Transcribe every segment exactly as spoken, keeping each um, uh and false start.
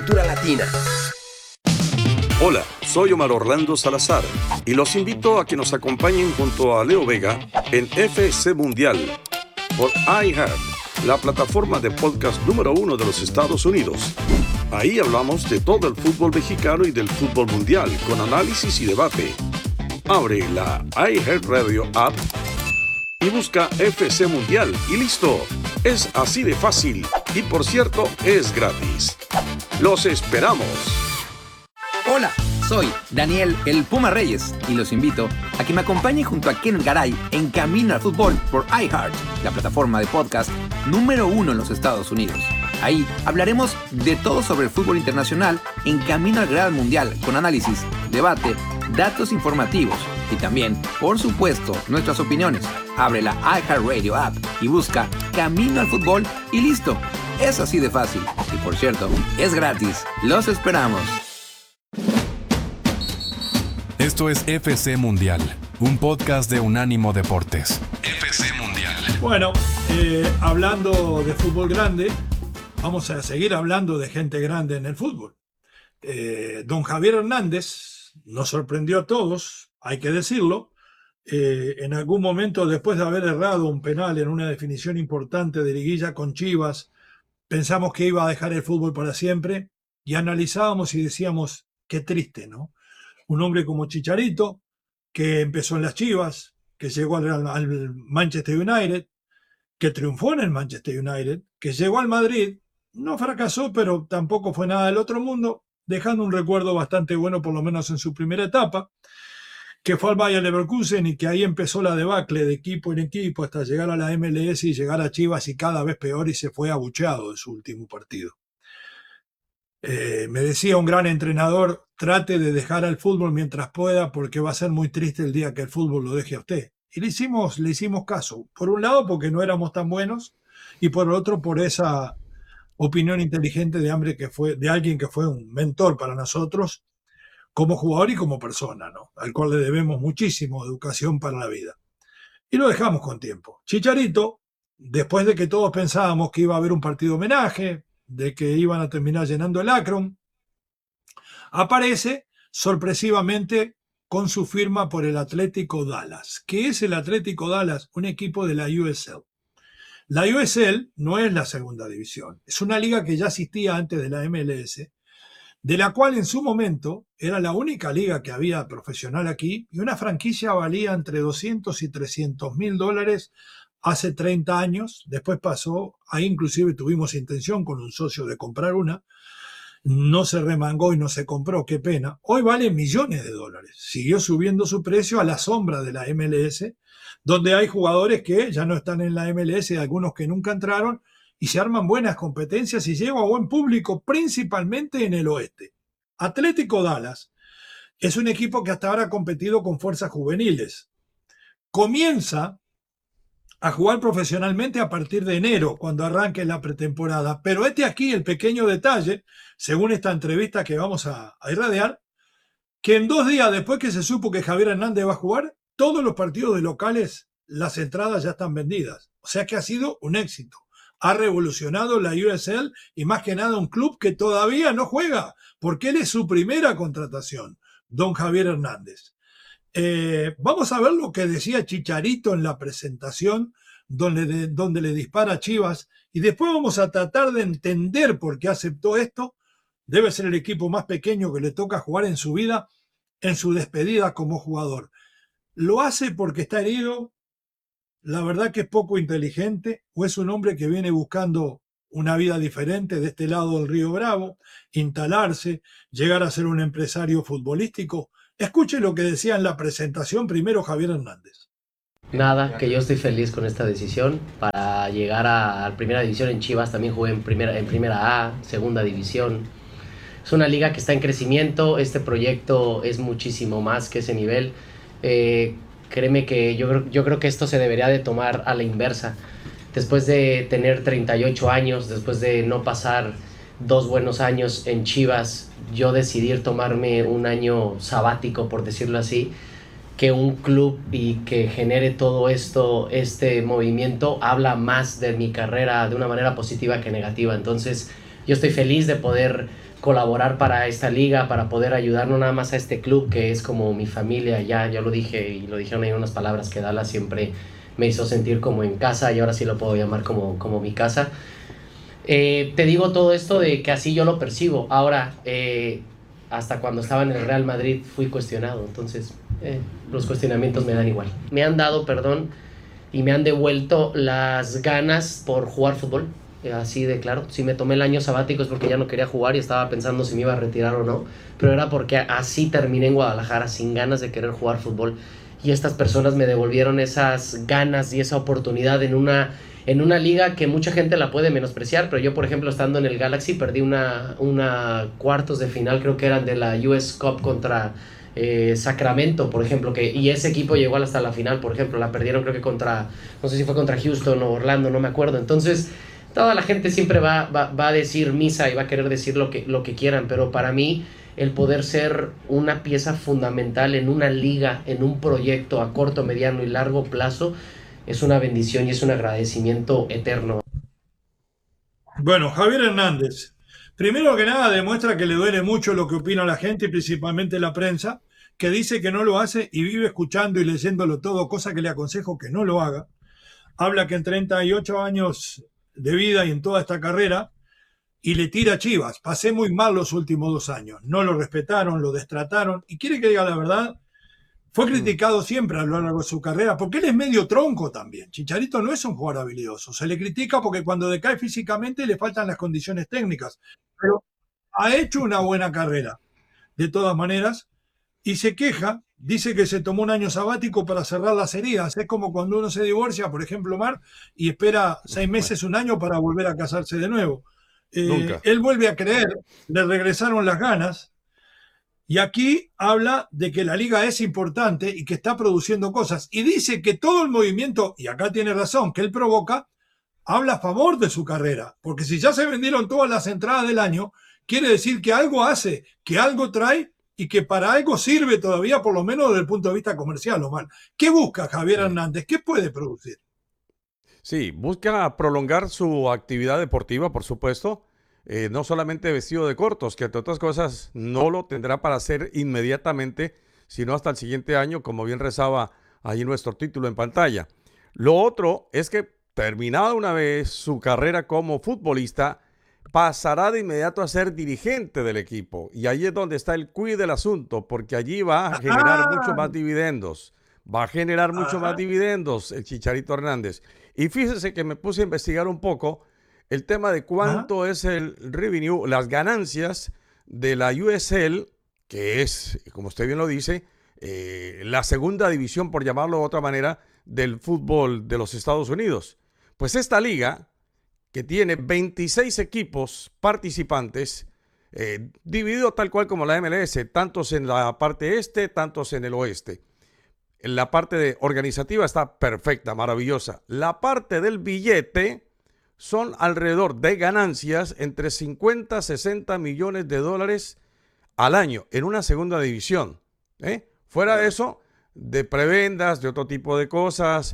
Cultura Latina. Hola, soy Omar Orlando Salazar y los invito a que nos acompañen junto a Leo Vega en F C Mundial por iHeart, la plataforma de podcast número uno de los Estados Unidos. Ahí hablamos de todo el fútbol mexicano y del fútbol mundial con análisis y debate. Abre la iHeartRadio app y busca F C Mundial y listo. Es así de fácil y, por cierto, es gratis. ¡Los esperamos! Hola, soy Daniel el Puma Reyes y los invito a que me acompañen junto a Kenneth Garay en Camino al Fútbol por iHeart, la plataforma de podcast número uno en los Estados Unidos. Ahí hablaremos de todo sobre el fútbol internacional en Camino al Gran Mundial, con análisis, debate, datos informativos y también, por supuesto, nuestras opiniones. Abre la iHeartRadio app y busca Camino al Fútbol y listo. Es así de fácil. Y por cierto, es gratis. Los esperamos. Esto es F C Mundial, un podcast de Unánimo Deportes. F C Mundial. Bueno, eh, hablando de fútbol grande, vamos a seguir hablando de gente grande en el fútbol. Eh, don Javier Hernández nos sorprendió a todos, hay que decirlo. Eh, en algún momento, después de haber errado un penal en una definición importante de liguilla con Chivas, pensamos que iba a dejar el fútbol para siempre y analizábamos y decíamos, qué triste, ¿no? Un hombre como Chicharito, que empezó en las Chivas, que llegó al, al Manchester United, que triunfó en el Manchester United, que llegó al Madrid, no fracasó, pero tampoco fue nada del otro mundo, dejando un recuerdo bastante bueno, por lo menos en su primera etapa, que fue al Bayer Leverkusen y que ahí empezó la debacle de equipo en equipo hasta llegar a la M L S y llegar a Chivas y cada vez peor, y se fue abucheado en su último partido. Eh, me decía un gran entrenador, trate de dejar al fútbol mientras pueda porque va a ser muy triste el día que el fútbol lo deje a usted. Y le hicimos, le hicimos caso. Por un lado porque no éramos tan buenos y por el otro por esa opinión inteligente de, hambre que fue, de alguien que fue un mentor para nosotros como jugador y como persona, ¿no? Al cual le debemos muchísimo educación para la vida. Y lo dejamos con tiempo. Chicharito, después de que todos pensábamos que iba a haber un partido homenaje, de que iban a terminar llenando el Akron, aparece sorpresivamente con su firma por el Atlético Dallas. ¿Qué es el Atlético Dallas? Un equipo de la U S L. La U S L no es la segunda división, es una liga que ya existía antes de la M L S, de la cual en su momento era la única liga que había profesional aquí, y una franquicia valía entre doscientos y trescientos mil dólares hace treinta años. Después pasó, ahí inclusive tuvimos intención con un socio de comprar una, no se remangó y no se compró, qué pena. Hoy vale millones de dólares, siguió subiendo su precio a la sombra de la M L S, donde hay jugadores que ya no están en la M L S y algunos que nunca entraron, y se arman buenas competencias y llega a buen público, principalmente en el oeste. Atlético Dallas es un equipo que hasta ahora ha competido con fuerzas juveniles. Comienza a jugar profesionalmente a partir de enero, cuando arranque la pretemporada. Pero este aquí el pequeño detalle, según esta entrevista que vamos a, a irradiar, que en dos días después que se supo que Javier Hernández va a jugar, todos los partidos de locales, las entradas ya están vendidas. O sea que ha sido un éxito. Ha revolucionado la U S L y más que nada un club que todavía no juega, porque él es su primera contratación, don Javier Hernández. Eh, vamos a ver lo que decía Chicharito en la presentación donde, de, donde le dispara a Chivas, y después vamos a tratar de entender por qué aceptó esto. Debe ser el equipo más pequeño que le toca jugar en su vida, en su despedida como jugador. ¿Lo hace porque está herido? La verdad que es poco inteligente, o es un hombre que viene buscando una vida diferente de este lado del Río Bravo, instalarse, llegar a ser un empresario futbolístico. Escuche lo que decía en la presentación primero Javier Hernández. Nada, que yo estoy feliz con esta decisión para llegar a, a primera división. En Chivas también jugué en primera, en primera A, segunda división. Es una liga que está en crecimiento, este proyecto es muchísimo más que ese nivel. Eh, créeme que yo creo, yo creo que esto se debería de tomar a la inversa. Después de tener treinta y ocho años, después de no pasar dos buenos años en Chivas, yo decidí tomarme un año sabático, por decirlo así, que un club y que genere todo esto, este movimiento, habla más de mi carrera de una manera positiva que negativa. Entonces yo estoy feliz de poder colaborar para esta liga, para poder ayudar no nada más a este club que es como mi familia. Ya, ya lo dije y lo dijeron ahí unas palabras que Dallas siempre me hizo sentir como en casa, y ahora sí lo puedo llamar como, como mi casa. Eh, te digo todo esto de que así yo lo percibo. Ahora, eh, hasta cuando estaba en el Real Madrid fui cuestionado, entonces eh, los cuestionamientos me dan igual. Me han dado, perdón, y me han devuelto las ganas por jugar fútbol, eh, así de claro. Si me tomé el año sabático es porque ya no quería jugar y estaba pensando si me iba a retirar o no, pero era porque así terminé en Guadalajara, sin ganas de querer jugar fútbol. Y estas personas me devolvieron esas ganas y esa oportunidad en una, en una liga que mucha gente la puede menospreciar, pero yo, por ejemplo, estando en el Galaxy, perdí una, una cuartos de final, creo que eran de la U S Cup contra eh, Sacramento, por ejemplo, que, y ese equipo llegó hasta la final, por ejemplo, la perdieron creo que contra, no sé si fue contra Houston o Orlando, no me acuerdo. Entonces, toda la gente siempre va, va, va a decir misa y va a querer decir lo que, lo que quieran, pero para mí el poder ser una pieza fundamental en una liga, en un proyecto a corto, mediano y largo plazo, es una bendición y es un agradecimiento eterno. Bueno, Javier Hernández, primero que nada demuestra que le duele mucho lo que opina la gente y principalmente la prensa, que dice que no lo hace y vive escuchando y leyéndolo todo, cosa que le aconsejo que no lo haga. Habla que en treinta y ocho años de vida y en toda esta carrera, y le tira a Chivas. Pasé muy mal los últimos dos años. No lo respetaron, lo destrataron. Y quiere que diga la verdad, fue criticado siempre a lo largo de su carrera, porque él es medio tronco también. Chicharito no es un jugador habilidoso. Se le critica porque cuando decae físicamente le faltan las condiciones técnicas. Pero ha hecho una buena carrera, de todas maneras, y se queja, dice que se tomó un año sabático para cerrar las heridas. Es como cuando uno se divorcia, por ejemplo, Mar, y espera seis meses, un año para volver a casarse de nuevo. Eh, él vuelve a creer, le regresaron las ganas, y aquí habla de que la liga es importante y que está produciendo cosas, y dice que todo el movimiento, y acá tiene razón, que él provoca, habla a favor de su carrera, porque si ya se vendieron todas las entradas del año, quiere decir que algo hace, que algo trae y que para algo sirve todavía, por lo menos desde el punto de vista comercial, Omar. ¿Qué busca Javier Hernández? ¿Qué puede producir? Sí, busca prolongar su actividad deportiva, por supuesto, eh, no solamente vestido de cortos, que entre otras cosas no lo tendrá para hacer inmediatamente, sino hasta el siguiente año, como bien rezaba ahí nuestro título en pantalla. Lo otro es que terminada una vez su carrera como futbolista, pasará de inmediato a ser dirigente del equipo, y ahí es donde está el quid del asunto, porque allí va a generar ah. mucho más dividendos. Va a generar mucho Ajá. más dividendos el Chicharito Hernández. Y fíjese que me puse a investigar un poco el tema de cuánto Ajá. es el revenue, las ganancias de la U S L, que es, como usted bien lo dice, eh, la segunda división, por llamarlo de otra manera, del fútbol de los Estados Unidos. Pues esta liga, que tiene veintiséis equipos participantes, eh, dividido tal cual como la M L S, tantos en la parte este, tantos en el oeste. La parte de organizativa está perfecta, maravillosa. La parte del billete son alrededor de ganancias entre cincuenta a sesenta millones de dólares al año en una segunda división. ¿eh? Fuera de eso, de prebendas, de otro tipo de cosas,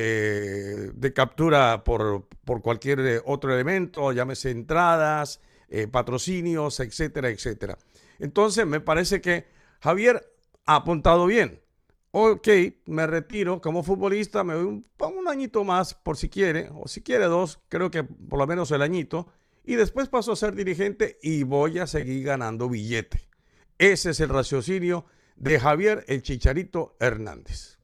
eh, de captura por, por cualquier otro elemento, llámese entradas, eh, patrocinios, etcétera, etcétera. Entonces, me parece que Javier ha apuntado bien. Ok, me retiro como futbolista, me doy un, un añito más por si quiere, o si quiere dos, creo que por lo menos el añito, y después paso a ser dirigente y voy a seguir ganando billete. Ese es el raciocinio de Javier el Chicharito Hernández.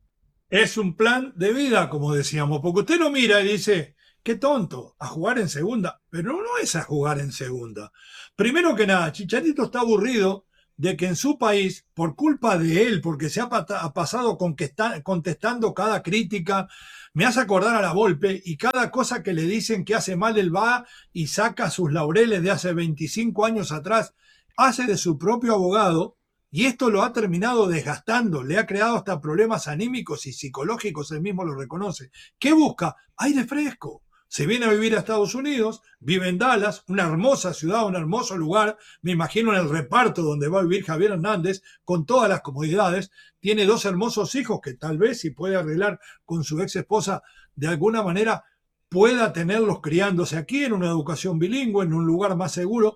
Es un plan de vida, como decíamos, porque usted lo mira y dice, qué tonto, a jugar en segunda, pero no es a jugar en segunda. Primero que nada, Chicharito está aburrido de que en su país, por culpa de él, porque se ha, ha pasado contestando cada crítica, me hace acordar a la Volpe, y cada cosa que le dicen que hace mal, él va y saca sus laureles de hace veinticinco años atrás, hace de su propio abogado, y esto lo ha terminado desgastando, le ha creado hasta problemas anímicos y psicológicos, él mismo lo reconoce. ¿Qué busca? Aire fresco. Se viene a vivir a Estados Unidos, vive en Dallas, una hermosa ciudad, un hermoso lugar, me imagino en el reparto donde va a vivir Javier Hernández, con todas las comodidades, tiene dos hermosos hijos que tal vez, si puede arreglar con su ex esposa, de alguna manera pueda tenerlos criándose aquí en una educación bilingüe, en un lugar más seguro,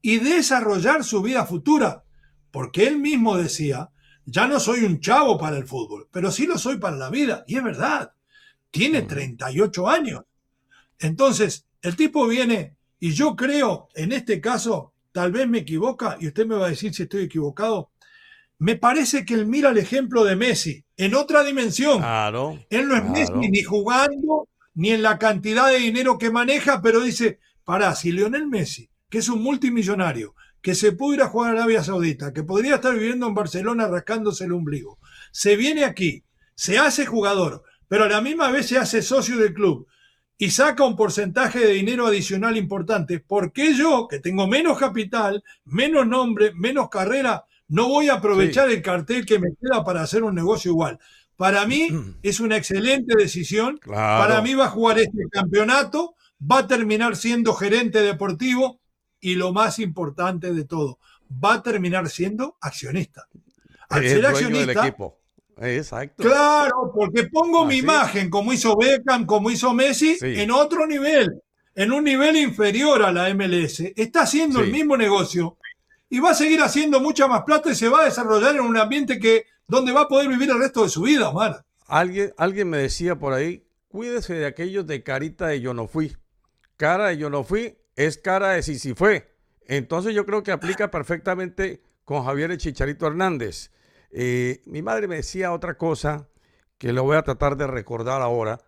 y desarrollar su vida futura. Porque él mismo decía, ya no soy un chavo para el fútbol, pero sí lo soy para la vida. Y es verdad, tiene treinta y ocho años. Entonces, el tipo viene, y yo creo, en este caso, tal vez me equivoca, y usted me va a decir si estoy equivocado, me parece que él mira el ejemplo de Messi, en otra dimensión. Claro. Él no es claro. Messi ni jugando, ni en la cantidad de dinero que maneja, pero dice, pará, si Lionel Messi, que es un multimillonario, que se pudo ir a jugar a Arabia Saudita, que podría estar viviendo en Barcelona rascándose el ombligo, se viene aquí, se hace jugador, pero a la misma vez se hace socio del club y saca un porcentaje de dinero adicional importante, ¿por qué yo, que tengo menos capital, menos nombre, menos carrera, no voy a aprovechar sí. el cartel que me queda para hacer un negocio igual? Para mí es una excelente decisión, claro. Para mí va a jugar este campeonato, va a terminar siendo gerente deportivo, y lo más importante de todo, va a terminar siendo accionista. Al es ser dueño accionista, del equipo. Exacto. Claro, porque pongo Así mi imagen, como hizo Beckham, como hizo Messi, sí. en otro nivel, en un nivel inferior a la M L S. Está haciendo sí. el mismo negocio y va a seguir haciendo mucha más plata y se va a desarrollar en un ambiente que donde va a poder vivir el resto de su vida, Omar. Alguien, alguien me decía por ahí, cuídese de aquellos de carita de yo no fui. Cara de yo no fui es cara de sí sí fue. Entonces yo creo que aplica perfectamente con Javier el Chicharito Hernández. Eh, mi madre me decía otra cosa que lo voy a tratar de recordar ahora.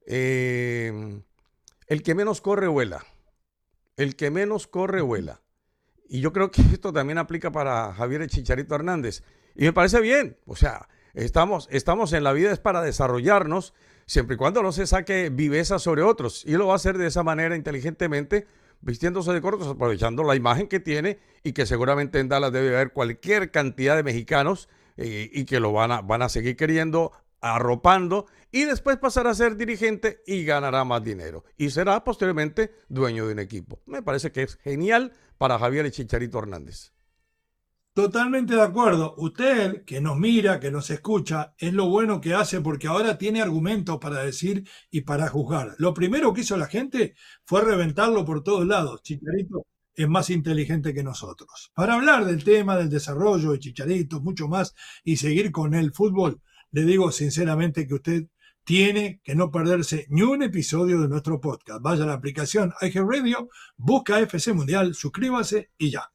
Eh, el que menos corre vuela. El que menos corre vuela. Y yo creo que esto también aplica para Javier el Chicharito Hernández. Y me parece bien. O sea, estamos, estamos en la vida es para desarrollarnos, siempre y cuando no se saque viveza sobre otros. Y lo va a hacer de esa manera inteligentemente, vistiéndose de cortos, aprovechando la imagen que tiene y que seguramente en Dallas debe haber cualquier cantidad de mexicanos eh, y que lo van a, van a seguir queriendo, arropando, y después pasará a ser dirigente y ganará más dinero. Y será posteriormente dueño de un equipo. Me parece que es genial para Javier el Chicharito Hernández. Totalmente de acuerdo. Usted, que nos mira, que nos escucha, es lo bueno que hace porque ahora tiene argumentos para decir y para juzgar. Lo primero que hizo la gente fue reventarlo por todos lados. Chicharito es más inteligente que nosotros. Para hablar del tema del desarrollo de Chicharito, mucho más, y seguir con el fútbol, le digo sinceramente que usted tiene que no perderse ni un episodio de nuestro podcast. Vaya a la aplicación iHeartRadio, busca F C Mundial, suscríbase y ya.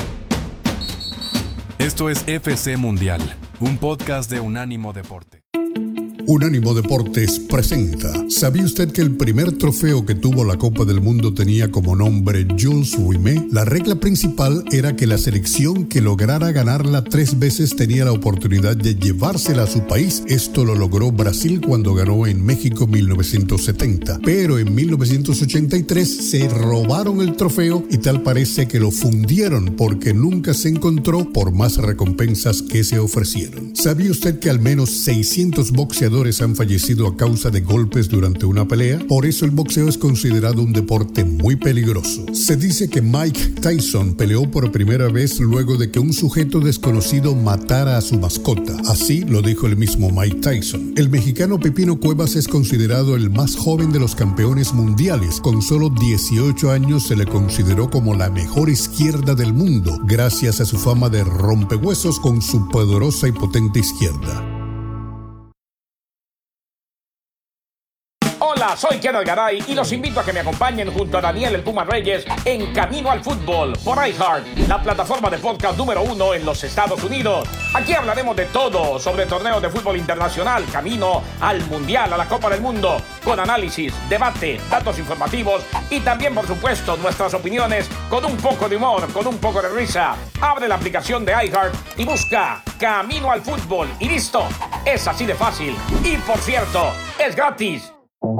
Esto es F C Mundial, un podcast de Unánimo Deporte. Unánimo Deportes presenta. ¿Sabía usted que el primer trofeo que tuvo la Copa del Mundo tenía como nombre Jules Rimet? La regla principal era que la selección que lograra ganarla tres veces tenía la oportunidad de llevársela a su país. Esto lo logró Brasil cuando ganó en México mil novecientos setenta. Pero en mil novecientos ochenta y tres se robaron el trofeo y tal parece que lo fundieron porque nunca se encontró por más recompensas que se ofrecieron. ¿Sabía usted que al menos seiscientos boxeadores han fallecido a causa de golpes durante una pelea? Por eso el boxeo es considerado un deporte muy peligroso. Se dice que Mike Tyson peleó por primera vez luego de que un sujeto desconocido matara a su mascota. Así lo dijo el mismo Mike Tyson. El mexicano Pepino Cuevas es considerado el más joven de los campeones mundiales. Con solo dieciocho años se le consideró como la mejor izquierda del mundo, gracias a su fama de rompehuesos con su poderosa y potente izquierda. Hola, soy Kenneth Garay y los invito a que me acompañen junto a Daniel el Puma Reyes en Camino al Fútbol por iHeart, la plataforma de podcast número uno en los Estados Unidos. Aquí hablaremos de todo sobre torneos de fútbol internacional, camino al Mundial, a la Copa del Mundo, con análisis, debate, datos informativos y también, por supuesto, nuestras opiniones con un poco de humor, con un poco de risa. Abre la aplicación de iHeart y busca Camino al Fútbol y listo. Es así de fácil. Y por cierto, es gratis.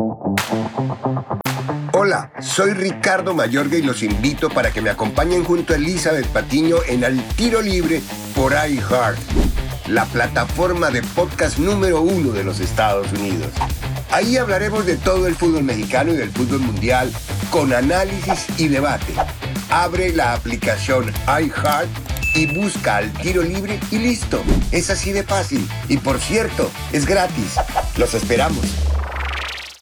Hola, soy Ricardo Mayorga y los invito para que me acompañen junto a Elizabeth Patiño en Al Tiro Libre por iHeart, la plataforma de podcast número uno de los Estados Unidos. Ahí hablaremos de todo el fútbol mexicano y del fútbol mundial con análisis y debate. Abre la aplicación iHeart y busca Al Tiro Libre y listo. Es así de fácil. Y por cierto, es gratis. Los esperamos.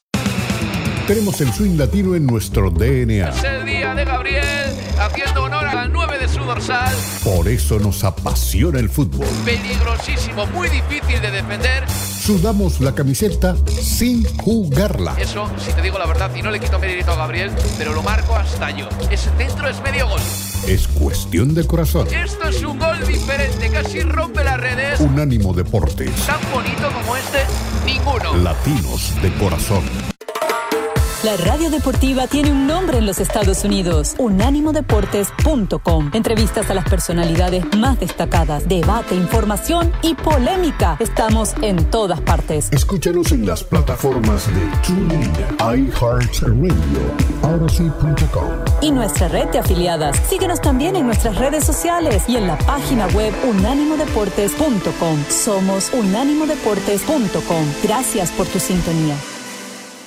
Tenemos el swing latino en nuestro D N A. Es el día de Gabriel, haciendo honor a la nueve de su dorsal. Por eso nos apasiona el fútbol. Peligrosísimo, muy difícil de defender. Sudamos la camiseta sin jugarla. Eso, si te digo la verdad, y no le quito mérito a Gabriel, pero lo marco hasta yo. Ese centro es medio gol. Es cuestión de corazón. Esto es un gol diferente, casi rompe las redes. Unánimo Deportes. Tan bonito como este, ninguno. Latinos de corazón. La radio deportiva tiene un nombre en los Estados Unidos, unánimo deportes punto com. Entrevistas a las personalidades más destacadas, debate, información y polémica. Estamos en todas partes. Escúchanos en las plataformas de TuneIn, iHeartRadio y Odyssey punto com. Y nuestra red de afiliadas. Síguenos también en nuestras redes sociales y en la página web unánimo deportes punto com. Somos unánimo deportes punto com. Gracias por tu sintonía.